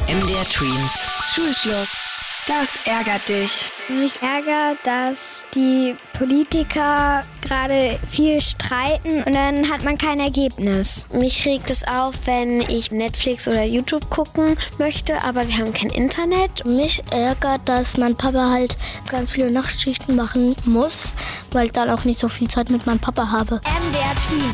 MDR Tweens. Schulschluss. Das ärgert dich. Mich ärgert, dass die Politiker gerade viel streiten und dann hat man kein Ergebnis. Mich regt es auf, wenn ich Netflix oder YouTube gucken möchte, aber wir haben kein Internet. Mich ärgert, dass mein Papa halt ganz viele Nachtschichten machen muss, weil ich dann auch nicht so viel Zeit mit meinem Papa habe. MDR Tweens.